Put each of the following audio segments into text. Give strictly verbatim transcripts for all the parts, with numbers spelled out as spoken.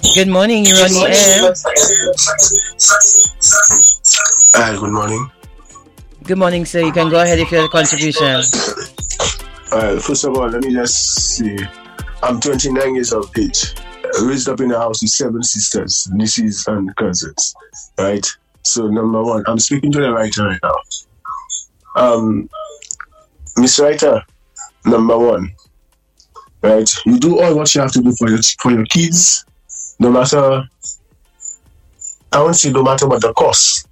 Good morning, you're on the air. Hi, good morning. Good morning, sir. You can go ahead if you have a contribution. Uh, first of all, let me just say, I'm twenty-nine years of age. Raised up in a house with seven sisters, nieces, and cousins. Right? So, number one, I'm speaking to the writer right now. Um, Miss Writer, number one, right? You do all what you have to do for your for your kids, no matter. I won't say no matter what the cost,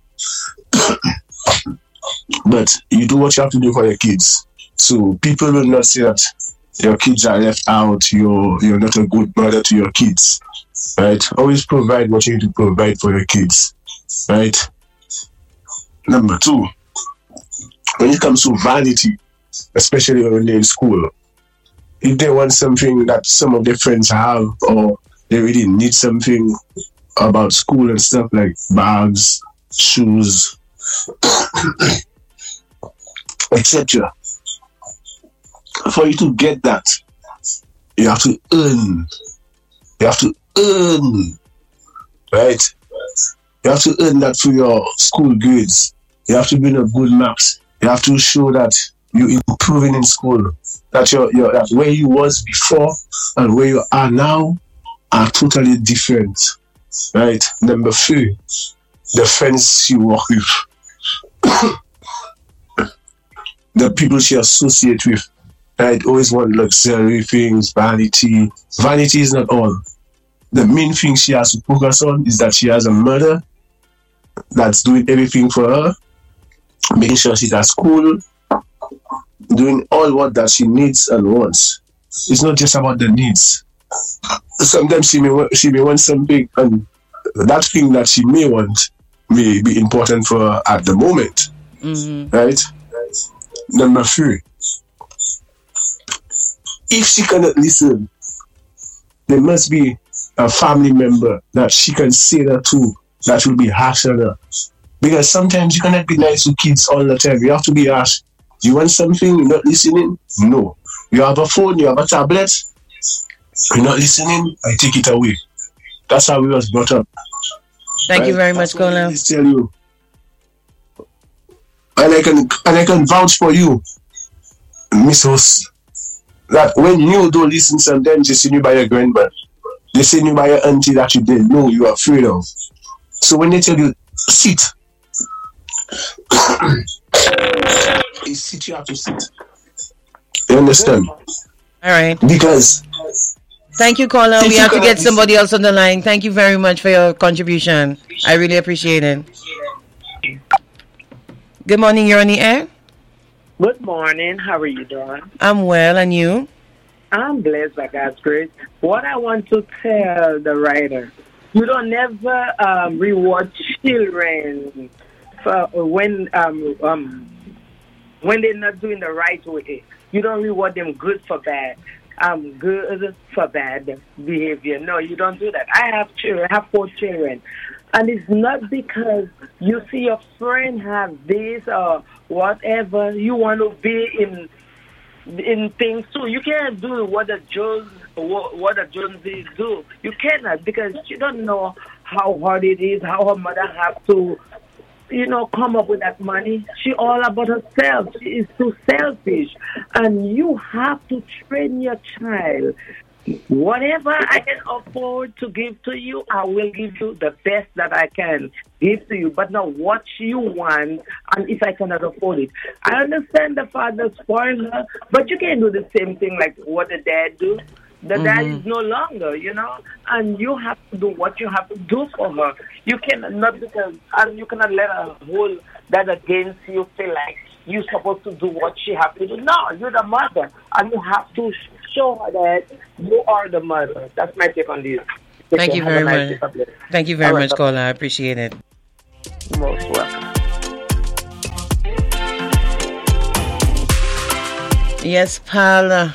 but you do what you have to do for your kids. So people will not say that your kids are left out. You're you're not a good mother to your kids, right? Always provide what you need to provide for your kids, right? Number two, when it comes to vanity, especially when they're in school, if they want something that some of their friends have, or they really need something about school and stuff like bags, shoes, et cetera. For you to get that, you have to earn. You have to earn, right? You have to earn that through your school grades. You have to bring up good marks. You have to show that you're improving in school. That you're, you're that where you was before and where you are now are totally different, right? Number three, the friends you work with, the people she associate with, right? Always want luxury things, vanity. Vanity is not all. The main thing she has to focus on is that she has a mother that's doing everything for her, making sure she's at school, doing all what that she needs and wants. It's not just about the needs. Sometimes she may want, she may want something, and that thing that she may want may be important for her at the moment. Mm-hmm. Right? Number three, if she cannot listen, there must be a family member that she can say that to that will be harsh on her. Because sometimes you cannot be nice to kids all the time. You have to be harsh. You want something, you're not listening? No. You have a phone, you have a tablet, you're not listening, I take it away. That's how we was brought up. Thank right? you very That's much, Colonel. Tell you. And I can and I can vouch for you, Miss Host, that when you don't listen, sometimes they send you by your grandma. They send you by your auntie that you didn't know you are afraid of. So when they tell you, sit, it's sit, you have to sit. You understand? All right. Because thank you, caller. We have to get somebody else on the line. Thank you very much for your contribution. I really appreciate it. Good morning, you're on the air. Good morning. How are you doing? I'm well, and you? I'm blessed by God's grace. What I want to tell the writer, you don't never um, reward children for when um, um, when they're not doing the right way. You don't reward them good for bad. Um, good for bad behavior. No, you don't do that. I have children. I have four children. And it's not because you see your friend have this or whatever. You want to be in in things too. You can't do what the Jones what, what the Joneses do. You cannot, because you don't know how hard it is, how her mother has to, you know, come up with that money. She all about herself. She is too selfish. And you have to train your child. Whatever I can afford to give to you, I will give you the best that I can give to you, but not what you want, and if I cannot afford it. I understand the father spoiled her, but you can't do the same thing like what the dad do. The mm-hmm. dad is no longer, you know, and you have to do what you have to do for her. You cannot, because, and you cannot let her hold that against you, feel like you're supposed to do what she has to do. No, you're the mother, and you have to show her that you are the mother. That's my take on this. Take Thank you very nice much. Thank you very right, much, caller. I appreciate it. You're most welcome. Yes, pal.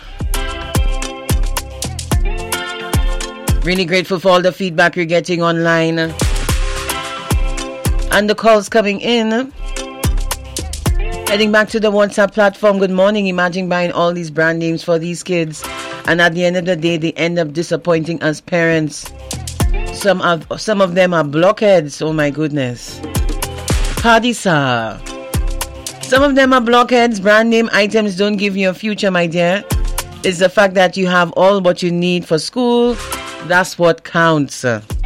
Really grateful for all the feedback you're getting online and the calls coming in. Heading back to the WhatsApp platform. Good morning. Imagine buying all these brand names for these kids, and at the end of the day, they end up disappointing us parents. Some of some of them are blockheads. Oh my goodness. Padisa. Some of them are blockheads. Brand name items don't give you a future, my dear. It's the fact that you have all what you need for school. That's what counts.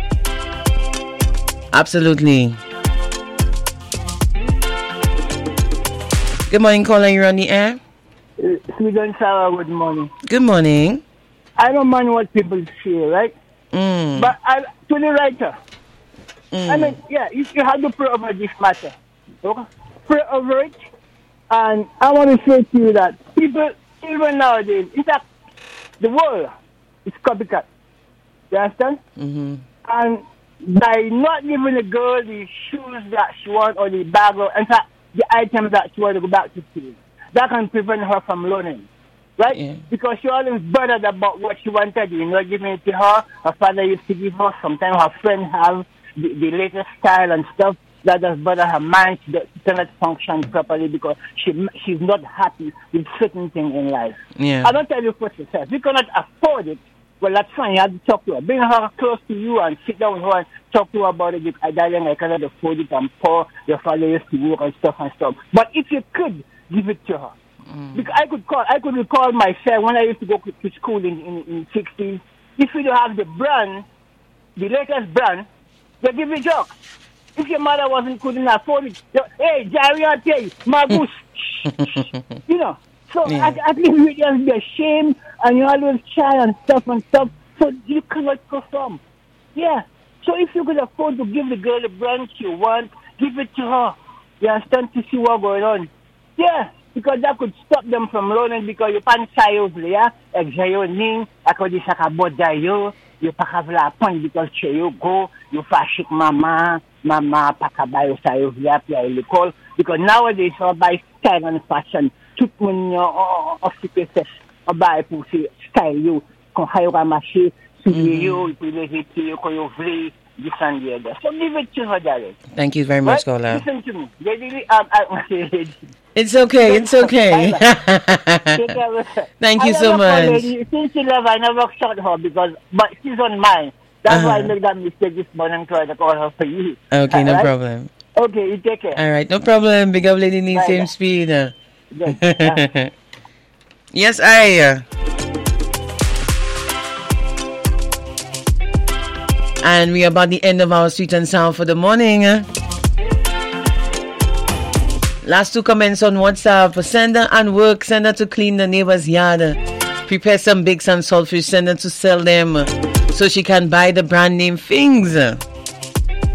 Absolutely. Good morning, caller. You're on the air. Sweden Sarah, good morning. Good morning. I don't mind what people say, right? Mm. But I, to the writer, Mm. I mean, yeah, you, you have to pray over this matter. Okay? Pray over it. And I want to say to you that people, even nowadays, in fact, the world is copycat. You understand? Mm-hmm. And by not giving the girl the shoes that she wants or the bag, or in fact, the items that she wants to go back to school, that can prevent her from learning. Right? Yeah. Because she always bothered about what she wanted, you know, giving it to her. Her father used to give her. Sometimes her friends have the, the latest style and stuff. That does bother her mind. She cannot function properly because she she's not happy with certain things in life. Yeah. I don't tell you for yourself. You cannot afford it. Well, that's fine. You have to talk to her. Bring her close to you and sit down with her and talk to her about it. I darling, I cannot afford it. I'm poor. Your father used to work and stuff and stuff. But if you could, give it to her. Mm. Because I could call, I could recall myself when I used to go to school in in, in sixties. If you don't have the brand, the latest brand, they give you jokes. If your mother wasn't couldn't afford it, they, hey, Jerry, I tell you, Magus, you know. So Yeah. at, at least you just be ashamed and you always shy and stuff and stuff. So you cannot perform. Yeah. So if you could afford to give the girl the brand she wants, give it to her. You understand, to see what's going on. Yeah. Because that could stop them from learning because you can't say over there, exayoning, ako di sa kaboda yo, you pa have la point because you go, you fashik mama, mama pakabayo sa yo via pia ilikol. Because nowadays, all by style and fashion, tout moun yo of the pieces, or by pussy style you, kung hayo ka mashi, sugi yo, ipilihit yo, ko yo vli, this and the other. So leave it to her, darling. Thank you very much, Right? caller. Listen to me. They really, um, I, It's okay. It's okay. Thank you I so never call much. her. Since she left, I never shot her because, but she's on mine. That's why I Uh-huh. made that mistake this morning, trying to call her for you. Okay, no Alright? problem. Okay, you take care. All right, no problem. Big up, lady, need Bye, same bye. speed. uh. Yes, yeah. Yes, I. uh. And we are about the end of our sweet and sound for the morning. uh. Last two comments on WhatsApp. Sender and work. Sender to clean the neighbor's yard. uh. Prepare some bakes and saltfish. Sender to sell them uh, so she can buy the brand name things. uh.